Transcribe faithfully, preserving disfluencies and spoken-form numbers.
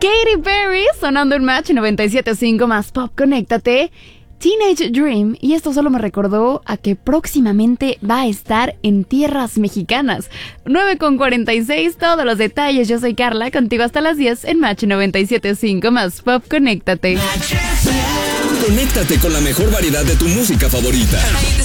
Katy Perry sonando en Match noventa y siete punto cinco más Pop, conéctate. Teenage Dream, y esto solo me recordó a que próximamente va a estar en tierras mexicanas. nueve con cuarenta y seis, todos los detalles. Yo soy Carla, contigo hasta las diez en Match noventa y siete punto cinco más Pop, conéctate. Conéctate con la mejor variedad de tu música favorita.